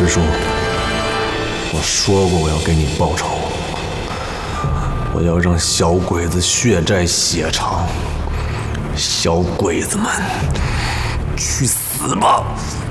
师叔，我说过我要给你报仇，我要让小鬼子血债血偿。小鬼子们，去死吧！